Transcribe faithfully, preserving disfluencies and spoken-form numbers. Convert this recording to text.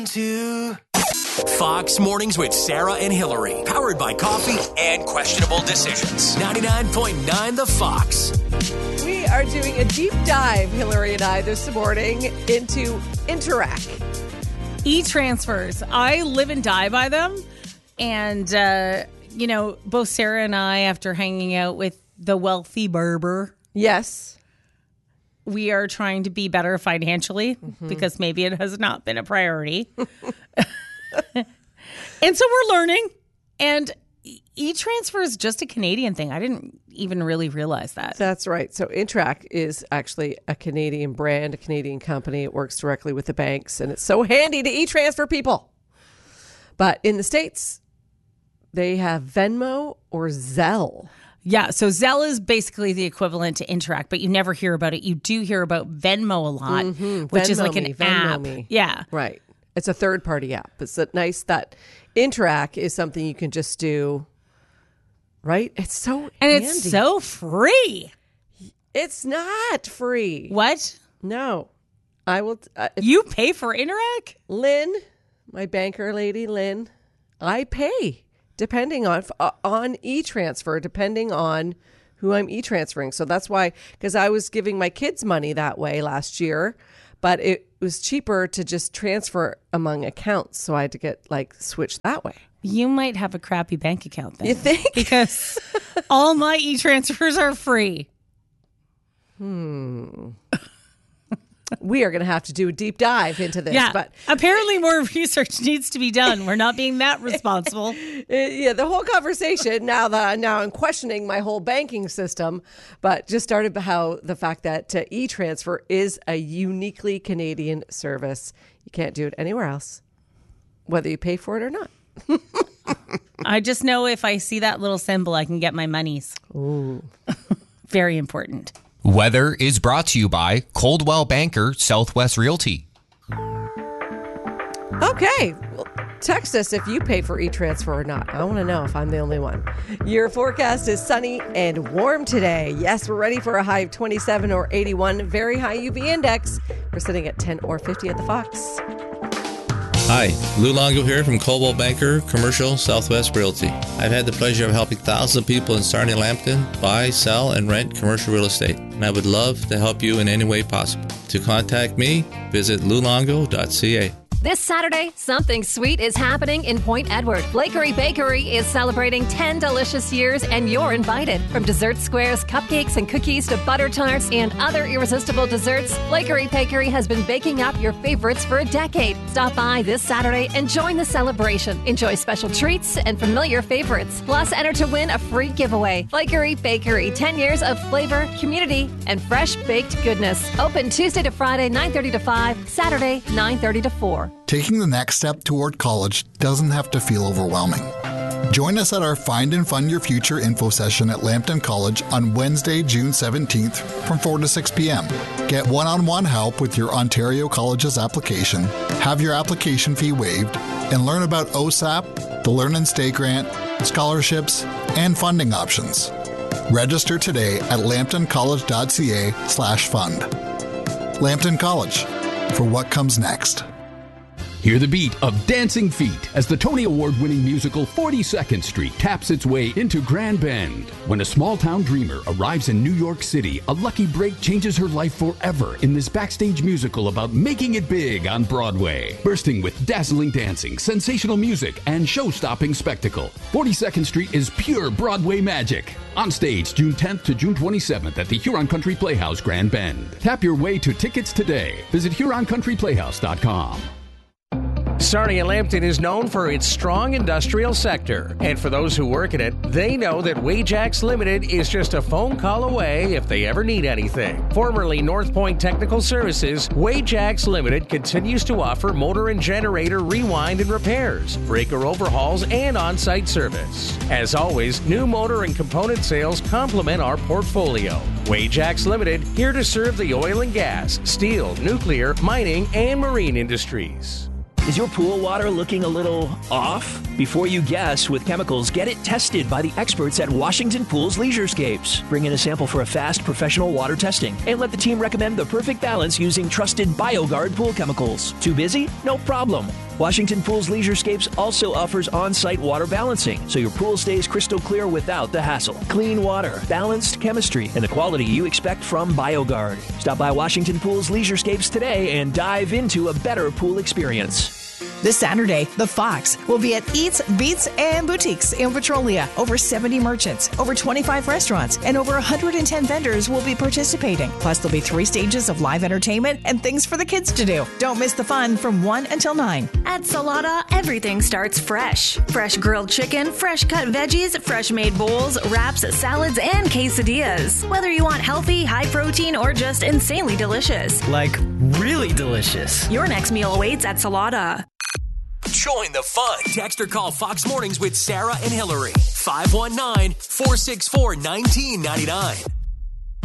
To Fox Mornings with Sarah and Hillary, powered by coffee and questionable decisions. ninety-nine point nine The Fox. We are doing a deep dive, Hillary and I, this morning into Interac. E-transfers. I live and die by them. And, uh, you know, both Sarah and I, after hanging out with the wealthy barber. Yes. We are trying to be better financially mm-hmm. because maybe it has not been a priority. And so we're learning. And e-transfer is just a Canadian thing. I didn't even really realize that. That's right. So Interac is actually a Canadian brand, a Canadian company. It works directly with the banks. And it's so handy to e-transfer people. But in the States, they have Venmo or Zelle. Yeah, so Zelle is basically the equivalent to Interac, but you never hear about it. You do hear about Venmo a lot, mm-hmm. which Venmo is like an me, app. Venmo me. Yeah. Right. It's a third-party app. It's a nice that Interac is something you can just do, right? It's so And handy. It's so free. It's not free. What? No. I will. Uh, if, you pay for Interac? Lynn, my banker lady, Lynn, I pay. Depending on uh, on e-transfer, depending on who I'm e-transferring. So that's why, because I was giving my kids money that way last year, but it was cheaper to just transfer among accounts. So I had to get like switched that way. You might have a crappy bank account then. You think? Because all my e-transfers are free. Hmm. We are going to have to do a deep dive into this. Yeah, but apparently more research needs to be done. We're not being that responsible. Yeah, the whole conversation, now that now I'm questioning my whole banking system, but just started how the fact that uh, e-transfer is a uniquely Canadian service. You can't do it anywhere else, whether you pay for it or not. I just know if I see that little symbol, I can get my monies. Ooh. Very important. Weather is brought to you by Coldwell Banker Southwest Realty. Okay. Well, text us if you pay for e-transfer or not. I want to know if I'm the only one. Your forecast is sunny and warm today. Yes, we're ready for a high of twenty-seven or eighty-one. Very high U V index. We're sitting at ten or fifty at the Fox. Hi, Lou Longo here from Coldwell Banker Commercial Southwest Realty. I've had the pleasure of helping thousands of people in Sarnia, Lambton buy, sell, and rent commercial real estate, and I would love to help you in any way possible. To contact me, visit lou longo dot c a. This Saturday, something sweet is happening in Point Edward. Blakery Bakery is celebrating ten delicious years, and you're invited. From dessert squares, cupcakes, and cookies to butter tarts and other irresistible desserts, Blakery Bakery has been baking up your favorites for a decade. Stop by this Saturday and join the celebration. Enjoy special treats and familiar favorites. Plus, enter to win a free giveaway. Blakery Bakery, ten years of flavor, community, and fresh baked goodness. Open Tuesday to Friday, nine thirty to five, Saturday, nine thirty to four. Taking the next step toward college doesn't have to feel overwhelming. Join us at our Find and Fund Your Future info session at Lambton College on Wednesday, June seventeenth from four to six p.m. Get one-on-one help with your Ontario College's application, have your application fee waived, and learn about O S A P, the Learn and Stay Grant, scholarships, and funding options. Register today at lambton college dot c a slash fund. Lambton College, for what comes next. Hear the beat of Dancing Feet as the Tony Award-winning musical forty-second Street taps its way into Grand Bend. When a small-town dreamer arrives in New York City, a lucky break changes her life forever in this backstage musical about making it big on Broadway. Bursting with dazzling dancing, sensational music, and show-stopping spectacle, forty-second Street is pure Broadway magic. On stage June tenth to June twenty-seventh at the Huron Country Playhouse, Grand Bend. Tap your way to tickets today. Visit huron country playhouse dot com. Sarnia Lambton is known for its strong industrial sector. And for those who work in it, they know that Wajax Limited is just a phone call away if they ever need anything. Formerly North Point Technical Services, Wajax Limited continues to offer motor and generator rewind and repairs, breaker overhauls, and on-site service. As always, new motor and component sales complement our portfolio. Wajax Limited, here to serve the oil and gas, steel, nuclear, mining, and marine industries. Is your pool water looking a little off? Before you guess with chemicals, get it tested by the experts at Washington Pools Leisurescapes. Bring in a sample for a fast, professional water testing and let the team recommend the perfect balance using trusted BioGuard pool chemicals. Too busy? No problem. Washington Pools Leisurescapes also offers on-site water balancing, so your pool stays crystal clear without the hassle. Clean water, balanced chemistry, and the quality you expect from BioGuard. Stop by Washington Pools Leisurescapes today and dive into a better pool experience. This Saturday, the Fox will be at Eats, Beats, and Boutiques in Petrolia. Over seventy merchants, over twenty-five restaurants, and over one hundred ten vendors will be participating. Plus, there'll be three stages of live entertainment and things for the kids to do. Don't miss the fun from one until nine. At Salada, everything starts fresh. Fresh grilled chicken, fresh cut veggies, fresh made bowls, wraps, salads, and quesadillas. Whether you want healthy, high protein, or just insanely delicious. Like, really delicious. Your next meal awaits at Salada. Join the fun. Text or call Fox Mornings with Sarah and Hillary. five one nine, four six four, one nine nine nine.